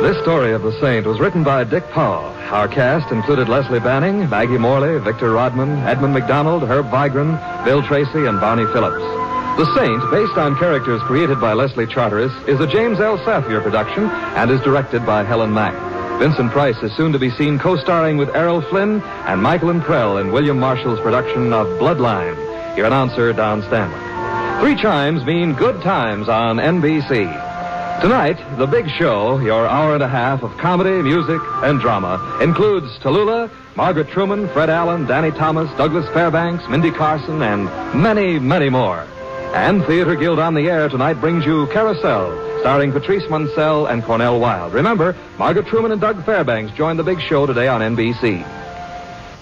This story of The Saint was written by Dick Powell. Our cast included Leslie Banning, Maggie Morley, Victor Rodman, Edmund McDonald, Herb Vigran, Bill Tracy, and Barney Phillips. The Saint, based on characters created by Leslie Charteris, is a James L. Safier production and is directed by Helen Mack. Vincent Price is soon to be seen co-starring with Errol Flynn and Michael and Prell in William Marshall's production of Bloodline. Your announcer, Don Stanley. 3 chimes mean good times on NBC. Tonight, The Big Show, your hour and a half of comedy, music, and drama, includes Tallulah, Margaret Truman, Fred Allen, Danny Thomas, Douglas Fairbanks, Mindy Carson, and many, many more. And Theater Guild on the Air tonight brings you Carousel, starring Patrice Munsell and Cornell Wilde. Remember, Margaret Truman and Doug Fairbanks join The Big Show today on NBC.